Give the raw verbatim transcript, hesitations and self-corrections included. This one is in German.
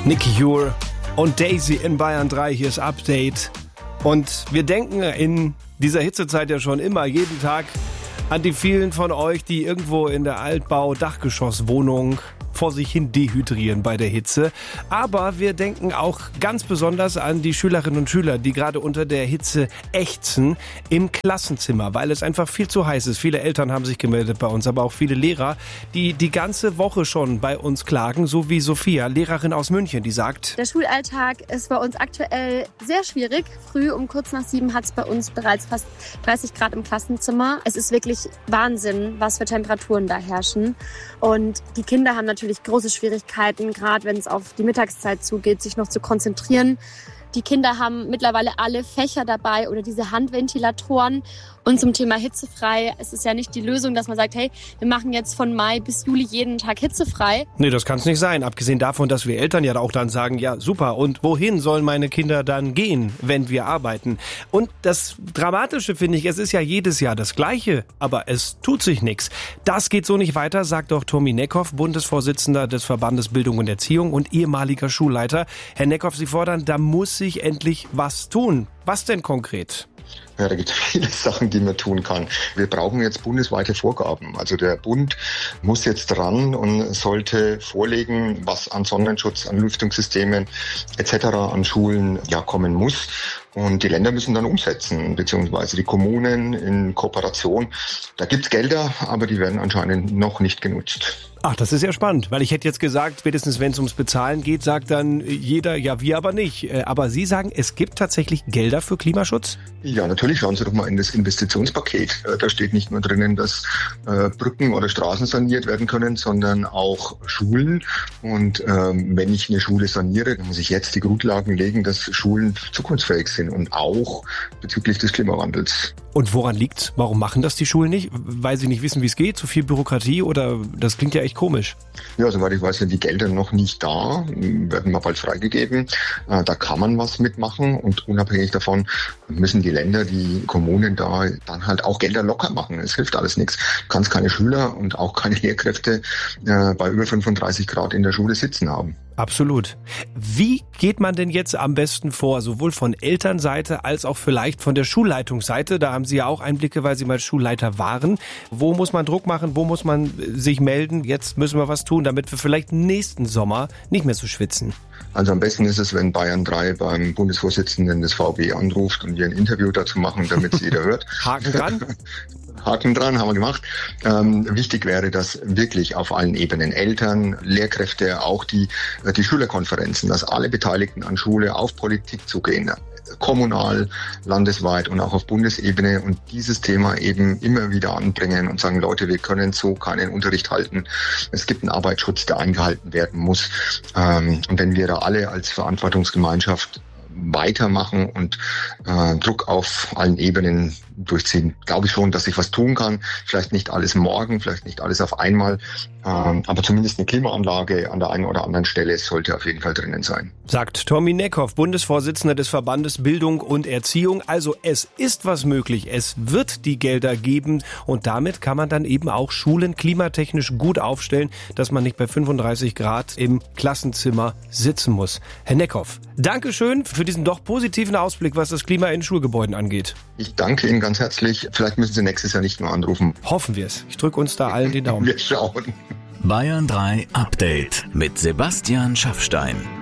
Nicky Hure und Daisy in Bayern drei, hier ist Update. Und wir denken in dieser Hitzezeit ja schon immer, jeden Tag, an die vielen von euch, die irgendwo in der Altbau-Dachgeschosswohnung vor sich hin dehydrieren bei der Hitze. Aber wir denken auch ganz besonders an die Schülerinnen und Schüler, die gerade unter der Hitze ächzen im Klassenzimmer, weil es einfach viel zu heiß ist. Viele Eltern haben sich gemeldet bei uns, aber auch viele Lehrer, die die ganze Woche schon bei uns klagen, so wie Sophia, Lehrerin aus München, die sagt: Der Schulalltag ist bei uns aktuell sehr schwierig. Früh um kurz nach sieben hat es bei uns bereits fast dreißig Grad im Klassenzimmer. Es ist wirklich Wahnsinn, was für Temperaturen da herrschen. Und die Kinder haben natürlich große Schwierigkeiten, gerade wenn es auf die Mittagszeit zugeht, sich noch zu konzentrieren. Die Kinder haben mittlerweile alle Fächer dabei oder diese Handventilatoren. Und zum Thema hitzefrei, es ist ja nicht die Lösung, dass man sagt, hey, wir machen jetzt von Mai bis Juli jeden Tag hitzefrei. Nee, das kann es nicht sein. Abgesehen davon, dass wir Eltern ja auch dann sagen, ja super, und wohin sollen meine Kinder dann gehen, wenn wir arbeiten? Und das Dramatische finde ich, es ist ja jedes Jahr das Gleiche, aber es tut sich nichts. Das geht so nicht weiter, sagt auch Tommy Neckhoff, Bundesvorsitzender des Verbandes Bildung und Erziehung und ehemaliger Schulleiter. Herr Neckhoff, Sie fordern, da muss sich endlich was tun. Was denn konkret? Ja, da gibt es viele Sachen, die man tun kann. Wir brauchen jetzt bundesweite Vorgaben. Also der Bund muss jetzt dran und sollte vorlegen, was an Sonnenschutz, an Lüftungssystemen et cetera an Schulen ja kommen muss. Und die Länder müssen dann umsetzen, beziehungsweise die Kommunen in Kooperation. Da gibt's Gelder, aber die werden anscheinend noch nicht genutzt. Ach, das ist ja spannend, weil ich hätte jetzt gesagt, spätestens wenn es ums Bezahlen geht, sagt dann jeder, ja, wir aber nicht. Aber Sie sagen, es gibt tatsächlich Gelder für Klimaschutz? Ja, natürlich. Schauen Sie doch mal in das Investitionspaket. Da steht nicht nur drinnen, dass äh, Brücken oder Straßen saniert werden können, sondern auch Schulen. Und ähm, wenn ich eine Schule saniere, dann muss ich jetzt die Grundlagen legen, dass Schulen zukunftsfähig sind und auch bezüglich des Klimawandels. Und woran liegt's? Warum machen das die Schulen nicht? Weil sie nicht wissen, wie es geht? Zu viel Bürokratie? Oder das klingt ja echt komisch. Ja, soweit ich weiß, sind die Gelder noch nicht da, werden mal bald freigegeben. Da kann man was mitmachen und unabhängig davon müssen die Länder, die Kommunen da dann halt auch Gelder locker machen. Es hilft alles nichts. Du kannst keine Schüler und auch keine Lehrkräfte bei über fünfunddreißig Grad in der Schule sitzen haben. Absolut. Wie geht man denn jetzt am besten vor, sowohl von Elternseite als auch vielleicht von der Schulleitungsseite? Da haben Sie ja auch Einblicke, weil Sie mal Schulleiter waren. Wo muss man Druck machen? Wo muss man sich melden? Jetzt müssen wir was tun, damit wir vielleicht nächsten Sommer nicht mehr so schwitzen. Also am besten ist es, wenn Bayern drei beim Bundesvorsitzenden des V B anruft und wir ein Interview dazu machen, damit es jeder hört. Haken dran. Haken dran, haben wir gemacht. Ähm, wichtig wäre, dass wirklich auf allen Ebenen, Eltern, Lehrkräfte, auch die, die Schülerkonferenzen, dass alle Beteiligten an Schule auf Politik zugehen, kommunal, landesweit und auch auf Bundesebene und dieses Thema eben immer wieder anbringen und sagen, Leute, wir können so keinen Unterricht halten. Es gibt einen Arbeitsschutz, der eingehalten werden muss. Ähm, und wenn wir da alle als Verantwortungsgemeinschaft weitermachen und äh, Druck auf allen Ebenen durchziehen, glaube ich schon, dass ich was tun kann. Vielleicht nicht alles morgen, vielleicht nicht alles auf einmal, ähm, aber zumindest eine Klimaanlage an der einen oder anderen Stelle sollte auf jeden Fall drinnen sein. Sagt Tommy Neckhoff, Bundesvorsitzender des Verbandes Bildung und Erziehung. Also es ist was möglich, es wird die Gelder geben und damit kann man dann eben auch Schulen klimatechnisch gut aufstellen, dass man nicht bei fünfunddreißig Grad im Klassenzimmer sitzen muss. Herr Neckhoff, Dankeschön für diesen doch positiven Ausblick, was das Klima in Schulgebäuden angeht. Ich danke Ihnen ganz herzlich. Vielleicht müssen Sie nächstes Jahr nicht mehr anrufen. Hoffen wir es. Ich drücke uns da allen den Daumen. Wir schauen. Bayern drei Update mit Sebastian Schaffstein.